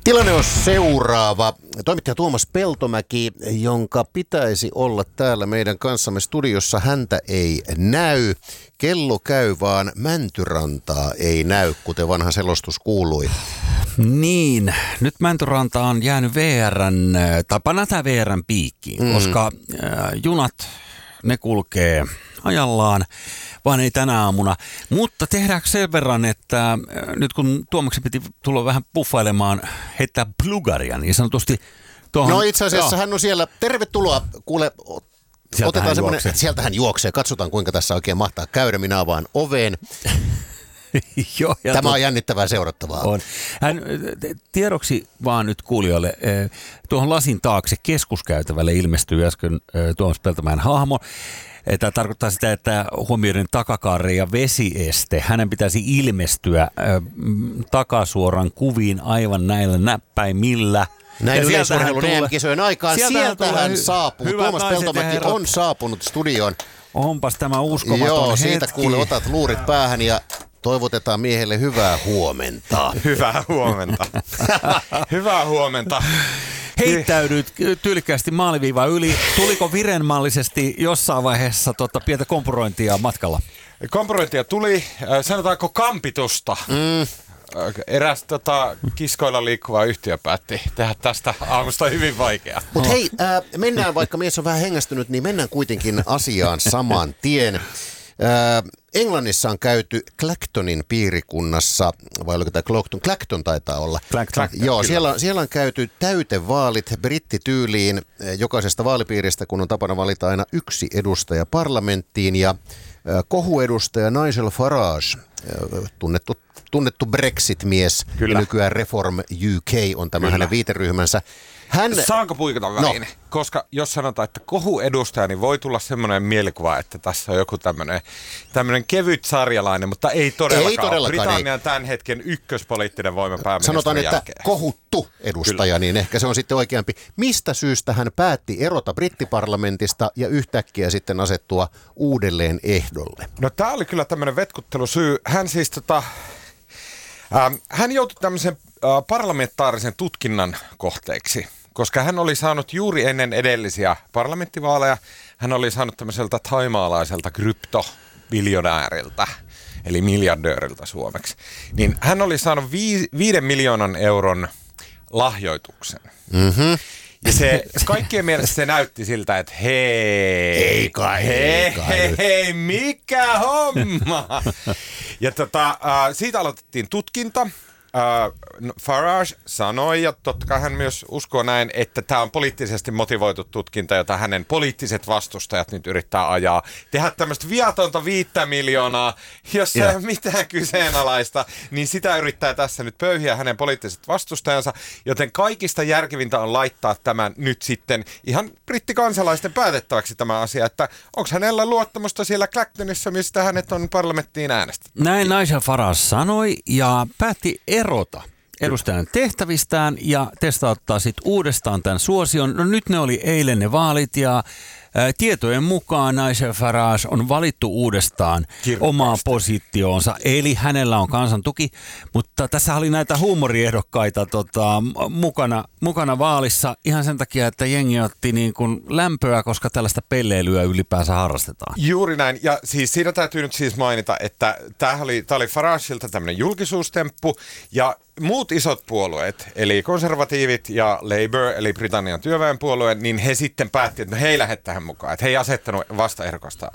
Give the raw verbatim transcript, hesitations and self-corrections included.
Tilanne on seuraava. Toimittaja Tuomas Peltomäki, jonka pitäisi olla täällä meidän kanssamme studiossa, häntä ei näy. Kello käy, vaan Mäntyrantaa ei näy, kuten vanha selostus kuului. Niin, nyt Mäntyranta on jäänyt V R:n, tai panataan V R:n piikkiin, mm. koska äh, junat, ne kulkee ajallaan, vaan ei tänä aamuna. Mutta tehdäänkö sen verran, että äh, nyt kun Tuomaksen piti tulla vähän puffailemaan, heittää plugaria niin sanotusti tuohon. No itse asiassa joo. Hän on siellä. Tervetuloa, kuule, sieltä otetaan semmoinen, juoksee. Sieltä hän juoksee. Katsotaan kuinka tässä oikein mahtaa käydä. Minä avaan oveen. Joo, Tämä tuo, on jännittävää seurattavaa. On. Hän, tiedoksi vaan nyt kuulijoille, tuohon lasin taakse keskuskäytävälle ilmestyy äsken Tuomas Peltomäen hahmo. Tämä tarkoittaa sitä, että huomioiden takakaarre ja vesieste, hänen pitäisi ilmestyä äh, takasuoran kuviin aivan näillä näppäimillä. Näin yleisurheilun E M-kisojen aikaan. Sieltä Sieltä hän hy- saapuu. Tuomas Peltomäki on saapunut studioon. Onpas tämä uskomaton Joo, hetki. siitä kuule, otat luurit päähän ja toivotetaan miehelle hyvää huomenta. Hyvää huomenta. Hyvää huomenta. Heittäydyt tyylikkäästi maaliviivaa yli. Tuliko virenmallisesti jossain vaiheessa tota, pientä kompurointia matkalla? Kompurointia tuli, äh, sanotaanko kampitusta. Mm. Eräs tota, kiskoilla liikkuva yhtiö päätti tehdä tästä aamusta hyvin vaikeaa. Mutta hei, äh, mennään, vaikka mies on vähän hengästynyt, niin mennään kuitenkin asiaan saman tien. Äh, Englannissa on käyty Clactonin piirikunnassa, vai oliko tämä Clacton? Clacton taitaa olla. Clacton. Joo, siellä, siellä on käyty täytevaalit brittityyliin jokaisesta vaalipiiristä, kun on tapana valita aina yksi edustaja parlamenttiin. Ja äh, kohuedustaja Nigel Farage, äh, tunnettu, tunnettu Brexit-mies, ja nykyään Reform U K on tämä Kyllä. hänen viiteryhmänsä. Hän... Saanko puikata väliin? No. Koska jos sanotaan, että kohuedustaja, niin voi tulla semmoinen mielikuva, että tässä on joku tämmöinen, tämmöinen kevyt sarjalainen, mutta ei todellakaan. Ei todellakaan. Britannian tämän hetken ykköspoliittinen voima pääministerin Sanotaan, että jälkeen. kohuttu edustaja, Kyllä. niin ehkä se on sitten oikeampi. Mistä syystä hän päätti erota brittiparlamentista ja yhtäkkiä sitten asettua uudelleen ehdolle? No tää oli kyllä tämmöinen vetkuttelusyy. Hän siis tota... Ähm, hän joutui tämmöisen äh, parlamentaarisen tutkinnan kohteeksi, koska hän oli saanut juuri ennen edellisiä parlamenttivaaleja, hän oli saanut tämmöiseltä taimaalaiselta kryptobiljonääriltä, eli miljardööriltä suomeksi, niin hän oli saanut vii, viiden miljoonan euron lahjoituksen. Mm-hmm. Ja se kaikkien mielestä se näytti siltä, että hei, ei kai, hei, ei kai hei, hei, mikä homma? Ja tota, äh, siitä aloitettiin tutkinta. Äh, Farage sanoi, ja totta kai hän myös uskoo näin, että tämä on poliittisesti motivoitu tutkinta, jota hänen poliittiset vastustajat nyt yrittää ajaa. Tehdä tämmöistä viatonta viittä miljoonaa, jos ei ole mitään kyseenalaista, niin sitä yrittää tässä nyt pöyhiä hänen poliittiset vastustajansa, joten kaikista järkevintä on laittaa tämän nyt sitten ihan brittikansalaisten päätettäväksi tämä asia, että onko hänellä luottamusta siellä Clactonissa, mistä hänet on parlamenttiin äänestetty. Näin Nigel Farage sanoi ja päätti erota edustajan tehtävistään ja testauttaa sitten uudestaan tämän suosion. No nyt ne oli eilen ne vaalit ja ää, tietojen mukaan Nigel Farage on valittu uudestaan Kirkkaasti. omaa positioonsa, eli hänellä on kansan tuki, mutta tässä oli näitä huumoriehdokkaita tota, mukana, mukana vaalissa ihan sen takia, että jengi otti niin kuin lämpöä, koska tällaista pelleilyä ylipäänsä harrastetaan. Juuri näin, ja siis siinä täytyy nyt siis mainita, että tämä oli, oli Farageilta tämmöinen julkisuustemppu, ja muut isot puolueet, eli konservatiivit ja Labour, eli Britannian työväenpuolue, niin he sitten päätti, että no he ei lähde tähän mukaan. Että he ei asettanut vastaehdokasta